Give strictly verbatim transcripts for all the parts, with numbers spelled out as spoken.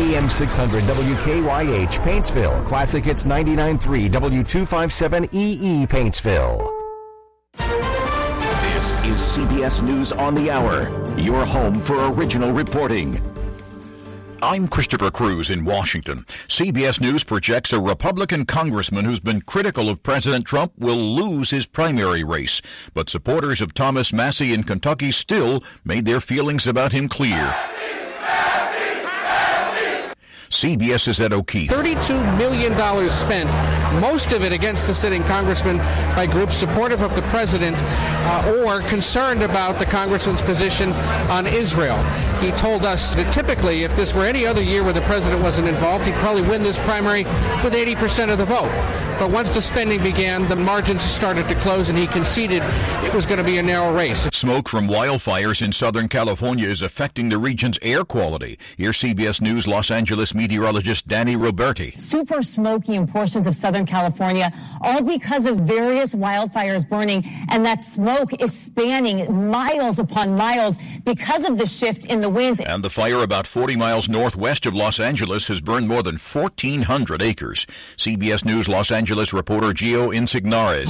A M six hundred W K Y H, Paintsville. Classic Hits ninety-nine point three, W two fifty-seven E E, Paintsville. This is C B S News on the Hour, your home for original reporting. I'm Christopher Cruz in Washington. C B S News projects a Republican congressman who's been critical of President Trump will lose his primary race. But supporters of Thomas Massie in Kentucky still made their feelings about him clear. CBS's Ed O'Keefe. thirty-two million dollars spent, most of it against the sitting congressman by groups supportive of the president uh, or concerned about the congressman's position on Israel. He told us that typically, if this were any other year where the president wasn't involved, he'd probably win this primary with eighty percent of the vote. But once the spending began, the margins started to close, and he conceded it was going to be a narrow race. Smoke from wildfires in Southern California is affecting the region's air quality. Here's C B S News Los Angeles meteorologist Danny Roberti. Super smoky in portions of Southern California, all because of various wildfires burning, and that smoke is spanning miles upon miles because of the shift in the winds. And the fire about forty miles northwest of Los Angeles has burned more than fourteen hundred acres. C B S News Los Angeles reporter Gio Insignares.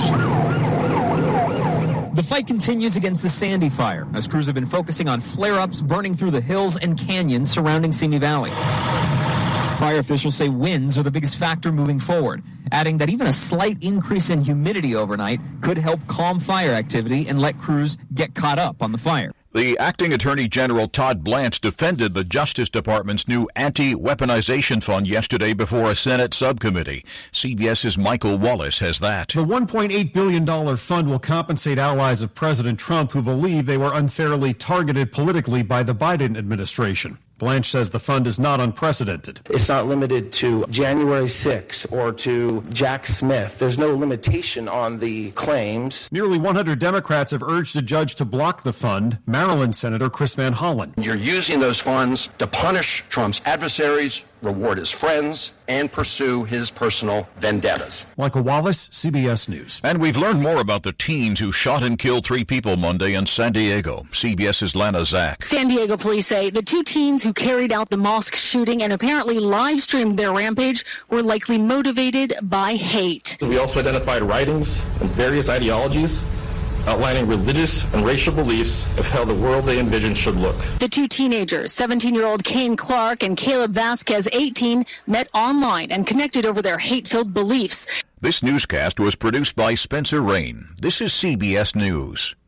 The fight continues against the Sandy fire, as crews have been focusing on flare-ups burning through the hills and canyons surrounding Simi Valley. Fire officials say winds are the biggest factor moving forward, adding that even a slight increase in humidity overnight could help calm fire activity and let crews get caught up on the fire. The acting Attorney General Todd Blanche defended the Justice Department's new anti-weaponization fund yesterday before a Senate subcommittee. CBS's Michael Wallace has that. The one point eight billion dollars fund will compensate allies of President Trump who believe they were unfairly targeted politically by the Biden administration. Blanche says the fund is not unprecedented. It's not limited to January sixth or to Jack Smith. There's no limitation on the claims. Nearly one hundred Democrats have urged a judge to block the fund. Maryland Senator Chris Van Hollen. You're using those funds to punish Trump's adversaries, reward his friends, and pursue his personal vendettas. Michael Wallace, C B S News. And we've learned more about the teens who shot and killed three people Monday in San Diego. CBS's Lana Zach. San Diego police say the two teens who carried out the mosque shooting and apparently live-streamed their rampage were likely motivated by hate. We also identified writings and various ideologies outlining religious and racial beliefs of how the world they envisioned should look. The two teenagers, seventeen-year-old Kane Clark and Caleb Vasquez, eighteen, met online and connected over their hate-filled beliefs. This newscast was produced by Spencer Rain. This is C B S News.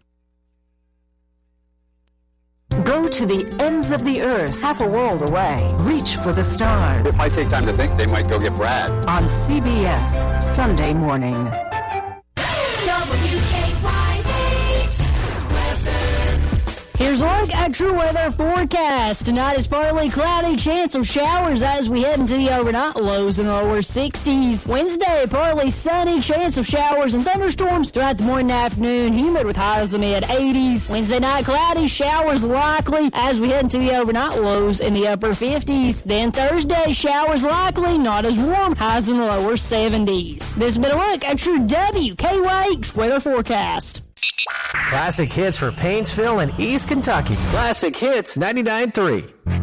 Go to the ends of the earth, half a world away. Reach for the stars. It might take time to think. They might go get Brad. On C B S, Sunday morning. Here's a look at true weather forecast. Tonight is partly cloudy, chance of showers as we head into the overnight, lows in the lower sixties. Wednesday, partly sunny, chance of showers and thunderstorms throughout the morning and afternoon, humid with highs in the mid eighties. Wednesday night, cloudy, showers likely as we head into the overnight, lows in the upper fifties. Then Thursday, showers likely, not as warm, highs in the lower seventies. This has been a look at true W K Y H weather forecast. Classic hits for Paintsville and East Kentucky. Classic Hits ninety-nine point three.